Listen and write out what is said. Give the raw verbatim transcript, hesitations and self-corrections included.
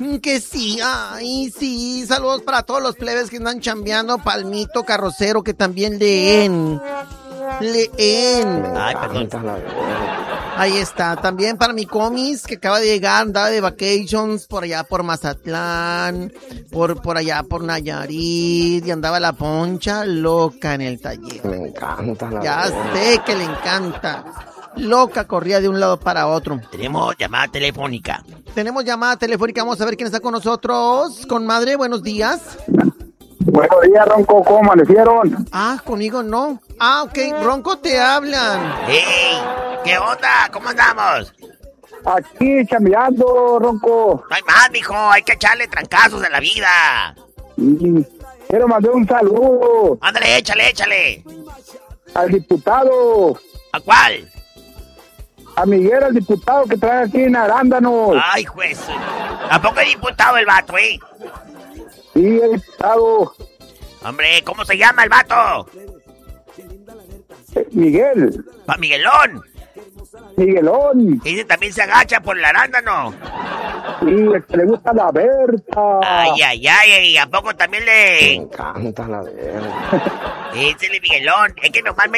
Que sí, ay, sí. Saludos para todos los plebes que andan chambeando. Palmito, Carrocero, que también leen. Leen. Ay, perdón. Ahí está. También para mi comis, que acaba de llegar, andaba de vacations por allá por Mazatlán, por, por allá por Nayarit, y andaba la Poncha loca en el taller. Me encanta la Ya verdad. sé que le encanta. Loca, corría de un lado para otro. Tenemos llamada telefónica. Tenemos llamada telefónica, vamos a ver quién está con nosotros. Comadre, buenos días. Buenos días, Ronco, ¿cómo amanecieron? Ah, conmigo no. Ah, ok, Ronco, te hablan. ¡Ey! ¿Qué onda? ¿Cómo andamos? Aquí chambeando, Ronco. No hay más, mijo. Hay que echarle trancazos a la vida. Y quiero mandar un saludo Ándale, échale, échale. al diputado, ¿A cuál? a Miguel, al diputado que trae aquí en Arándanos. Ay, juez. ¿A poco es diputado el vato, eh? Sí, el diputado Hombre, ¿cómo se llama el vato? eh, Miguel, Pa' Miguelón. Miguelón. Ese también se agacha por el arándano. Sí, el que le gusta la Berta. Ay, ay, ay. ¿A poco también Me le...? encanta la verdad. Ese es el Miguelón. Es que normalmente...